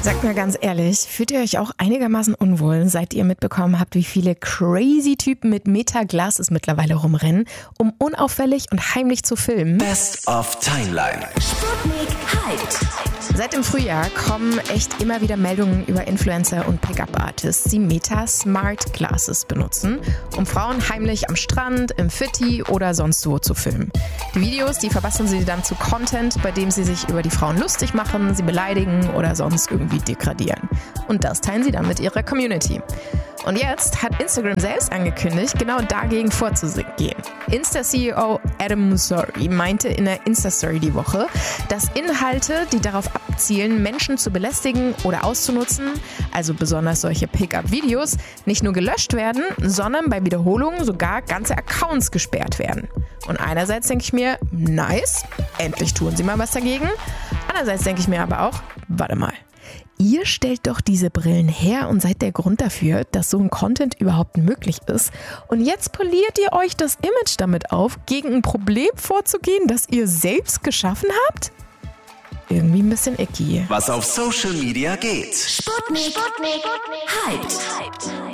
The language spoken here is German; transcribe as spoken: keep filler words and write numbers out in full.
Sagt mir ganz ehrlich, fühlt ihr euch auch einigermaßen unwohl, seit ihr mitbekommen habt, wie viele crazy Typen mit Meta-Glasses mittlerweile rumrennen, um unauffällig und heimlich zu filmen? Best of Timeline. Sputnik Hyped. Seit dem Frühjahr kommen echt immer wieder Meldungen über Influencer und Pickup-Artists, die Meta Smart Glasses benutzen, um Frauen heimlich am Strand, im Fitti oder sonst wo zu filmen. Die Videos, die verbasteln sie dann zu Content, bei dem sie sich über die Frauen lustig machen, sie beleidigen oder sonst irgendwie degradieren. Und das teilen sie dann mit ihrer Community. Und jetzt hat Instagram selbst angekündigt, genau dagegen vorzugehen. Insta-C E O Adam Mosseri meinte in der Insta-Story die Woche, dass Inhalte, die darauf abzielen, Menschen zu belästigen oder auszunutzen, also besonders solche Pickup-Videos, nicht nur gelöscht werden, sondern bei Wiederholungen sogar ganze Accounts gesperrt werden. Und einerseits denke ich mir, nice, endlich tun sie mal was dagegen. Andererseits denke ich mir aber auch, warte mal. Ihr stellt doch diese Brillen her und seid der Grund dafür, dass so ein Content überhaupt möglich ist. Und jetzt poliert ihr euch das Image damit auf, gegen ein Problem vorzugehen, das ihr selbst geschaffen habt? Irgendwie ein bisschen icky. Was auf Social Media geht. Sputnik Hyped.